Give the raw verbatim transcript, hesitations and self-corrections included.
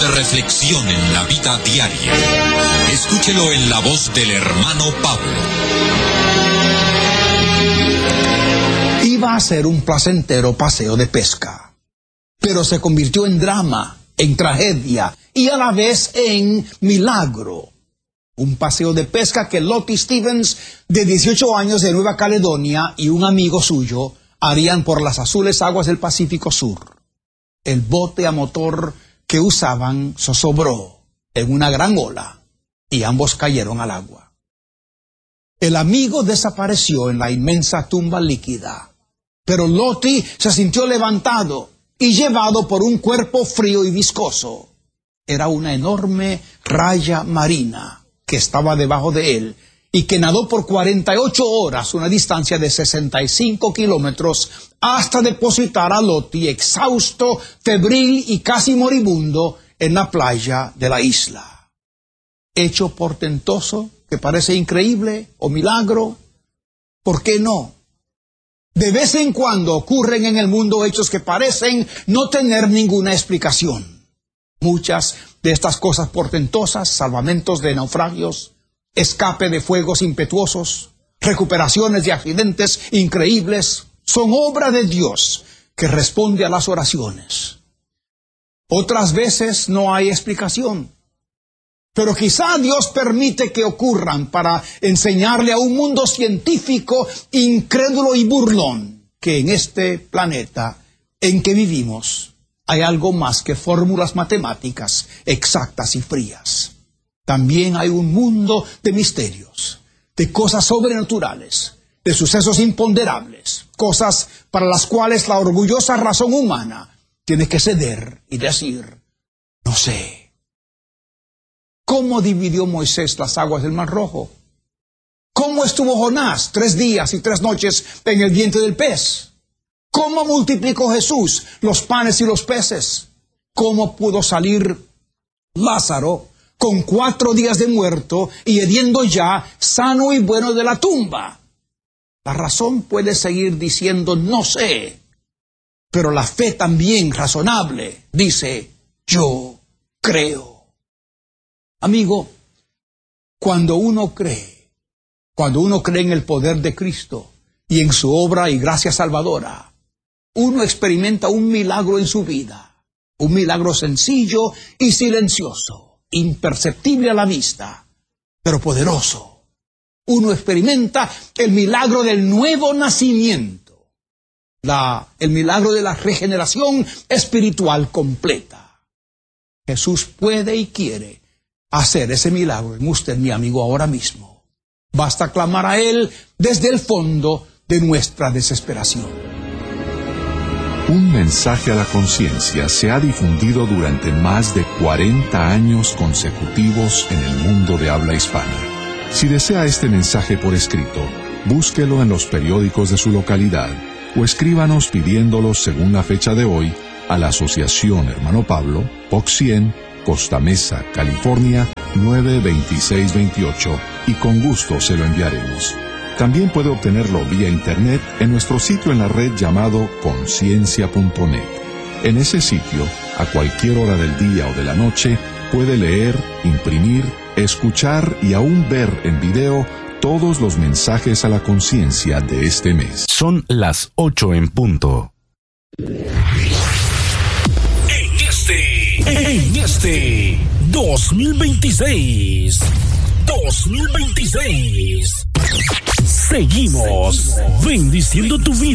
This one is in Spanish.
de reflexión en la vida diaria. Escúchelo en la voz del hermano Pablo. Iba a ser un placentero paseo de pesca, pero se convirtió en drama, en tragedia y a la vez en milagro. Un paseo de pesca que Lottie Stevens, de dieciocho años, de Nueva Caledonia, y un amigo suyo harían por las azules aguas del Pacífico Sur. El bote a motor que usaban zozobró en una gran ola y ambos cayeron al agua. El amigo desapareció en la inmensa tumba líquida, pero Lottie se sintió levantado y llevado por un cuerpo frío y viscoso. Era una enorme raya marina que estaba debajo de él y que nadó por cuarenta y ocho horas, una distancia de sesenta y cinco kilómetros, hasta depositar a Lottie exhausto, febril y casi moribundo en la playa de la isla. Hecho portentoso que parece increíble o milagro, ¿por qué no? De vez en cuando ocurren en el mundo hechos que parecen no tener ninguna explicación. Muchas de estas cosas portentosas, salvamentos de naufragios, escape de fuegos impetuosos, recuperaciones de accidentes increíbles, son obra de Dios que responde a las oraciones. Otras veces no hay explicación, pero quizá Dios permite que ocurran para enseñarle a un mundo científico incrédulo y burlón que en este planeta en que vivimos hay algo más que fórmulas matemáticas exactas y frías. También hay un mundo de misterios, de cosas sobrenaturales, de sucesos imponderables, cosas para las cuales la orgullosa razón humana tiene que ceder y decir, no sé. ¿Cómo dividió Moisés las aguas del Mar Rojo? ¿Cómo estuvo Jonás tres días y tres noches en el vientre del pez? ¿Cómo multiplicó Jesús los panes y los peces? ¿Cómo pudo salir Lázaro con cuatro días de muerto y hediendo ya sano y bueno de la tumba? La razón puede seguir diciendo no sé, pero la fe también razonable dice yo creo. Amigo, cuando uno cree, cuando uno cree en el poder de Cristo y en su obra y gracia salvadora, uno experimenta un milagro en su vida, un milagro sencillo y silencioso, imperceptible a la vista, pero poderoso. Uno experimenta el milagro del nuevo nacimiento, la, el milagro de la regeneración espiritual completa. Jesús puede y quiere hacer ese milagro en usted, mi amigo, ahora mismo. Basta clamar a Él desde el fondo de nuestra desesperación. Un mensaje a la conciencia se ha difundido durante más de cuarenta años consecutivos en el mundo de habla hispana. Si desea este mensaje por escrito, búsquelo en los periódicos de su localidad o escríbanos pidiéndolo según la fecha de hoy a la Asociación Hermano Pablo, Box cien, Costa Mesa, California, nueve dos seis dos ocho, y con gusto se lo enviaremos. También puede obtenerlo vía internet en nuestro sitio en la red llamado conciencia punto net. En ese sitio, a cualquier hora del día o de la noche, puede leer, imprimir, escuchar y aún ver en video todos los mensajes a la conciencia de este mes. Son las ocho en punto. En este, en este dos mil veintiséis, dos mil veintiséis, seguimos bendiciendo tu vida.